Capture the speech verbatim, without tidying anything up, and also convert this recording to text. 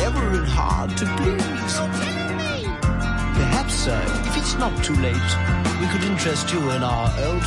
clever and hard to please. Perhaps, sir, if it's not too late, we could interest you in our old